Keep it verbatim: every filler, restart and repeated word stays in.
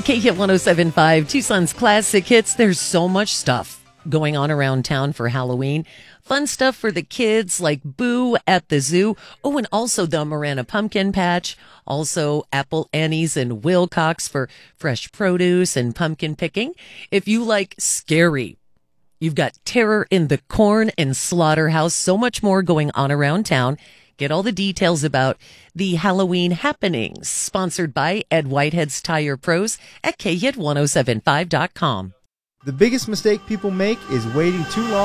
K Hit one oh seven point five, Tucson's classic hits. There's so much stuff going on around town for Halloween. Fun stuff for the kids like Boo at the Zoo. Oh, and also the Marana Pumpkin Patch. Also Apple Annie's and Wilcox for fresh produce and pumpkin picking. If you like scary, you've got Terror in the Corn and Slaughterhouse. So much more going on around town. Get all the details about the Halloween happenings. Sponsored by Ed Whitehead's Tire Pros at K Hit ten seventy-five dot com. The biggest mistake people make is waiting too long